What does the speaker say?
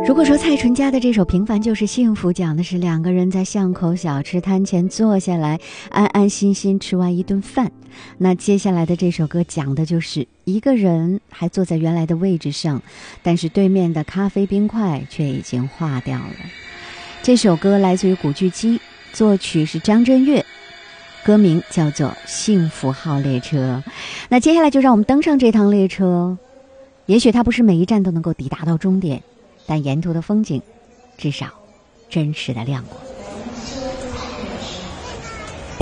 如果说蔡淳佳的这首《平凡就是幸福》讲的是两个人在巷口小吃摊前坐下来安安心心吃完一顿饭，那接下来的这首歌讲的就是一个人还坐在原来的位置上，但是对面的咖啡冰块却已经化掉了。这首歌来自于古巨基，作曲是张震岳，歌名叫做《幸福号列车》。那接下来就让我们登上这趟列车，也许它不是每一站都能够抵达到终点，但沿途的风景至少真实的亮过。